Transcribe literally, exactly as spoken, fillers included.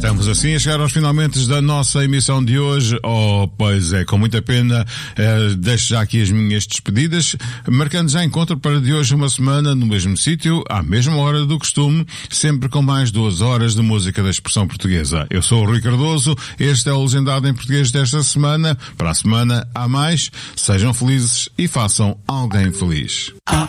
Estamos assim a chegar aos finalmente da nossa emissão de hoje. Oh, pois é, com muita pena, eh, deixo já aqui as minhas despedidas, marcando já encontro para de hoje uma semana no mesmo sítio, à mesma hora do costume, sempre com mais duas horas de música da expressão portuguesa. Eu sou o Rui Cardoso, este é o Legendado em Português desta semana. Para a semana há mais, sejam felizes e façam alguém feliz.